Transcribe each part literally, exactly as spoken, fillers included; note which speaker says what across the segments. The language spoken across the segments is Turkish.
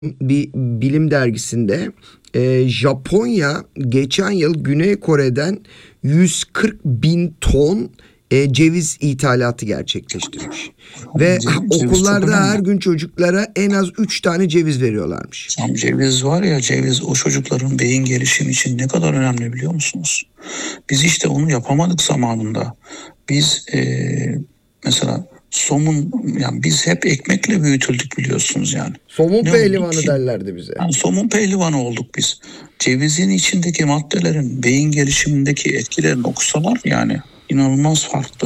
Speaker 1: Bir bilim dergisinde e, Japonya geçen yıl Güney Kore'den yüz kırk bin ton e, ceviz ithalatı gerçekleştirmiş. Ve
Speaker 2: Ce- ceviz çok
Speaker 1: okullarda her
Speaker 2: önemli.
Speaker 1: gün çocuklara en az üç tane ceviz veriyorlarmış.
Speaker 2: Tam ceviz var ya, ceviz o çocukların beyin gelişimi için ne kadar önemli biliyor musunuz? Biz işte onu yapamadık zamanında. Biz eee, mesela somun, yani biz hep ekmekle büyütüldük biliyorsunuz yani.
Speaker 1: Somun
Speaker 2: Ne olduk
Speaker 1: pehlivanı
Speaker 2: ki?
Speaker 1: derlerdi bize.
Speaker 2: Yani somun pehlivanı olduk biz. Cevizin içindeki maddelerin beyin gelişimindeki etkilerini okusalar yani inanılmaz farklı.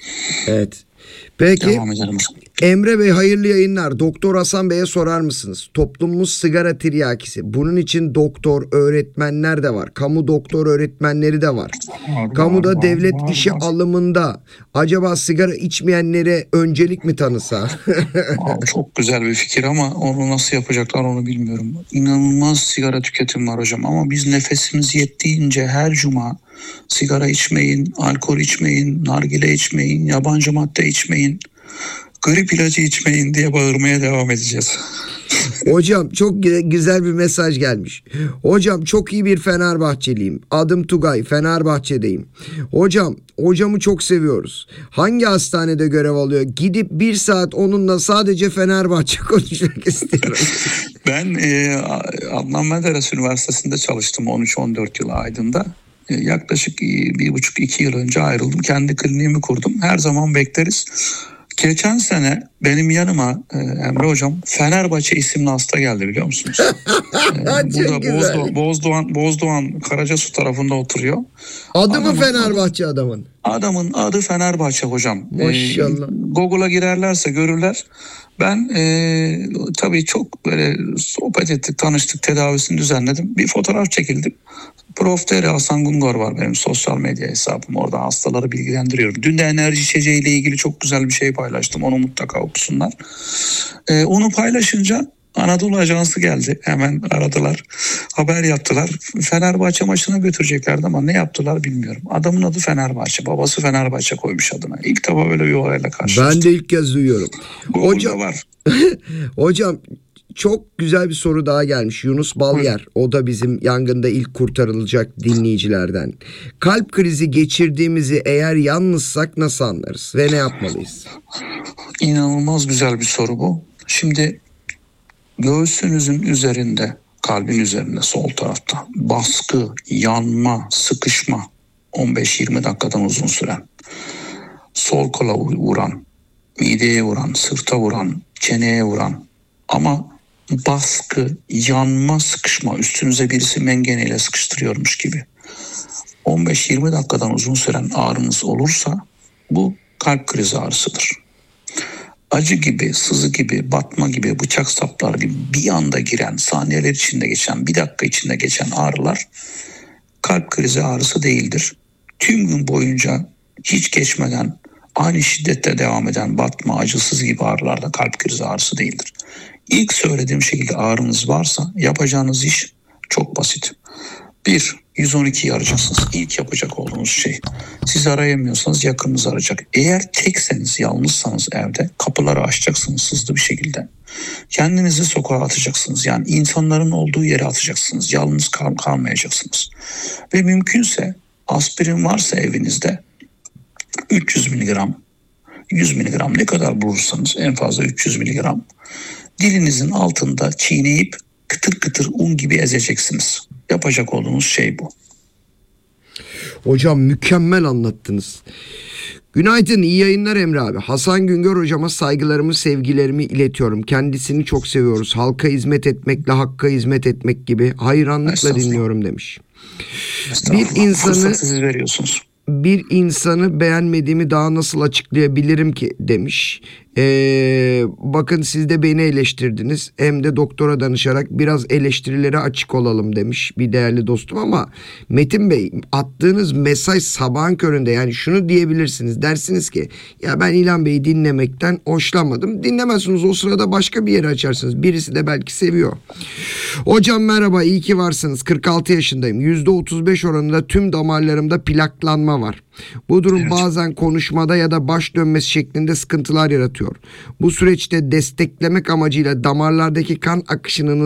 Speaker 1: Evet. Peki
Speaker 2: Devam edelim.
Speaker 1: Emre Bey, hayırlı yayınlar. Doktor Hasan Bey'e sorar mısınız? Toplumumuz sigara tiryakisi. Bunun için doktor, öğretmenler de var. Kamu doktor öğretmenleri de var.
Speaker 2: Var,
Speaker 1: Kamuda
Speaker 2: var, var,
Speaker 1: devlet
Speaker 2: var,
Speaker 1: işe
Speaker 2: var.
Speaker 1: alımında acaba sigara içmeyenlere öncelik mi tanısa?
Speaker 2: Abi çok güzel bir fikir ama onu nasıl yapacaklar onu bilmiyorum. İnanılmaz sigara tüketim var hocam ama biz nefesimiz yettiğince her cuma sigara içmeyin, alkol içmeyin, nargile içmeyin, yabancı madde içmeyin, grip ilacı içmeyin diye bağırmaya devam edeceğiz.
Speaker 1: Hocam çok gü- güzel bir mesaj gelmiş. Hocam çok iyi bir Fenerbahçeliyim. Adım Tugay, Fenerbahçe'deyim. Hocam, hocamı çok seviyoruz. Hangi hastanede görev alıyor? Gidip bir saat onunla sadece Fenerbahçe konuşmak istiyorum.
Speaker 2: Ben e, Adnan Menderes Üniversitesi'nde çalıştım on üç on dört yıl Aydın'da. E, yaklaşık e, bir buçuk iki yıl önce ayrıldım. Kendi kliniğimi kurdum. Her zaman bekleriz. Geçen sene benim yanıma e, Emre Hocam Fenerbahçe isimli hasta geldi biliyor musunuz? E,
Speaker 1: Çok
Speaker 2: burada
Speaker 1: güzel.
Speaker 2: Bozdoğan, Bozdoğan, Bozdoğan Karacasu tarafında oturuyor.
Speaker 1: Adı mı
Speaker 2: Adamın-
Speaker 1: Fenerbahçe adamın?
Speaker 2: Adamın adı Fenerbahçe hocam.
Speaker 1: Maşallah.
Speaker 2: Ee, Google'a girerlerse görürler. Ben e, tabii çok böyle sohbet ettik, tanıştık, tedavisini düzenledim. Bir fotoğraf çekildim. Prof. Deri Hasan Gungor var benim sosyal medya hesabım. Orada hastaları bilgilendiriyorum. Dün de enerji içeceğiyle ilgili çok güzel bir şey paylaştım. Onu mutlaka okusunlar. Ee, onu paylaşınca Anadolu Ajansı geldi. Hemen aradılar. Haber yaptılar. Fenerbahçe maçına götüreceklerdi ama ne yaptılar bilmiyorum. Adamın adı Fenerbahçe. Babası Fenerbahçe koymuş adına. İlk defa böyle bir olayla karşılaştım.
Speaker 1: Ben de ilk kez duyuyorum.
Speaker 2: Google'da
Speaker 1: Hocam,
Speaker 2: var.
Speaker 1: hocam çok güzel bir soru daha gelmiş. Yunus Balyer. O da bizim yangında ilk kurtarılacak dinleyicilerden. Kalp krizi geçirdiğimizi eğer yalnızsak nasıl anlarız ve ne yapmalıyız?
Speaker 2: İnanılmaz güzel bir soru bu. Şimdi göğsünüzün üzerinde, kalbin üzerinde sol tarafta baskı, yanma, sıkışma on beş yirmi dakikadan uzun süren, sol kola vuran, mideye vuran, sırta vuran, çeneye vuran ama baskı, yanma, sıkışma, üstünüze birisi mengeneyle sıkıştırıyormuş gibi on beş yirmi dakikadan uzun süren ağrınız olursa bu kalp krizi ağrısıdır. Acı gibi, sızı gibi, batma gibi, bıçak saplar gibi bir anda giren, saniyeler içinde geçen, bir dakika içinde geçen ağrılar kalp krizi ağrısı değildir. Tüm gün boyunca hiç geçmeden aynı şiddette devam eden batma, acısız gibi ağrılar da kalp krizi ağrısı değildir. İlk söylediğim şekilde ağrınız varsa yapacağınız iş çok basit. Bir, yüz on ikiyi arayacaksınız. İlk yapacak olduğunuz şey. Siz arayamıyorsanız yakınınız arayacak. Eğer tekseniz, yalnızsanız evde kapıları açacaksınız hızlı bir şekilde. Kendinizi sokağa atacaksınız. Yani insanların olduğu yere atacaksınız. Yalnız kal- kalmayacaksınız. Ve mümkünse aspirin varsa evinizde üç yüz miligram, yüz miligram ne kadar bulursanız en fazla üç yüz miligram dilinizin altında çiğneyip kıtır kıtır un gibi ezeceksiniz. Yapacak olduğunuz şey bu.
Speaker 1: Hocam mükemmel anlattınız. Günaydın, iyi yayınlar Emre abi. Hasan Güngör hocama saygılarımı, sevgilerimi iletiyorum. Kendisini çok seviyoruz. Halka hizmet etmekle hakka hizmet etmek gibi hayranlıkla
Speaker 2: Estağfurullah.
Speaker 1: dinliyorum demiş.
Speaker 2: Estağfurullah.
Speaker 1: Bir insanı-
Speaker 2: Fırsatı siz veriyorsunuz.
Speaker 1: Bir insanı beğenmediğimi daha nasıl açıklayabilirim ki demiş. Ee, bakın siz de beni eleştirdiniz. Hem de doktora danışarak biraz eleştirilere açık olalım demiş bir değerli dostum. Ama Metin Bey, attığınız mesaj sabahın köründe, yani şunu diyebilirsiniz. Dersiniz ki ya ben İlhan Bey'i dinlemekten hoşlanmadım. Dinlemezsiniz, o sırada başka bir yeri açarsınız. Birisi de belki seviyor. Hocam merhaba, iyi ki varsınız. kırk altı yaşındayım. yüzde otuz beş oranında tüm damarlarımda plaklanma var. Bu durum
Speaker 2: Evet.
Speaker 1: bazen konuşmada ya da baş dönmesi şeklinde sıkıntılar yaratıyor. Bu süreçte desteklemek amacıyla damarlardaki kan akışının